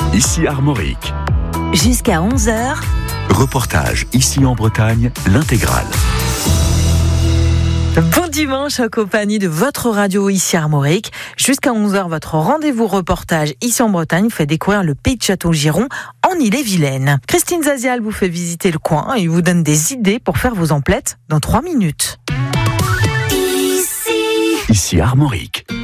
ici Armorique. Jusqu'à 11h. Reportage ici en Bretagne, l'intégrale. Bon dimanche en compagnie de votre radio ici Armorique. Jusqu'à 11h, votre rendez-vous reportage ici en Bretagne vous fait découvrir le pays de Château-Giron en Ille-et-Vilaine. Christine Zazial vous fait visiter le coin et vous donne des idées pour faire vos emplettes dans 3 minutes. Ici Armorique.